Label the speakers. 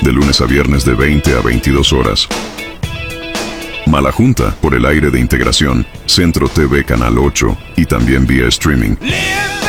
Speaker 1: de lunes a viernes de 20 a 22 horas. Malajunta, por el aire de integración, Centro TV Canal 8, y también vía streaming.